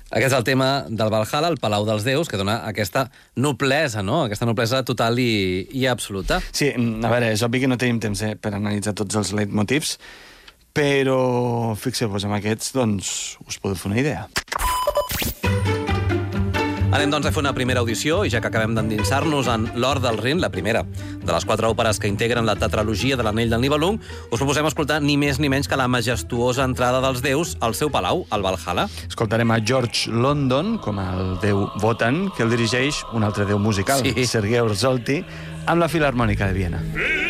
Aquest és el tema del Valhalla, el Palau dels Déus, que dona aquesta noblesa, no? Aquesta noblesa total i absoluta. Sí, a veure, és obvi que no tenim temps per analitzar tots els leitmotivs, però fixeu-vos, amb aquests, doncs, us podeu fer una idea. Anem, doncs, a fer una primera audició, i ja que acabem d'endinsar-nos en l'Or del Rin, la primera de les 4 òperes que integren la tetralogia de l'Anell del Nibelung, us proposem escoltar ni més ni menys que la majestuosa entrada dels déus al seu palau, al Valhalla. Escoltarem a George London, com el déu Wotan, que el dirigeix un altre déu musical, Sí. Sergei Orzolti, amb la Filharmònica de Viena.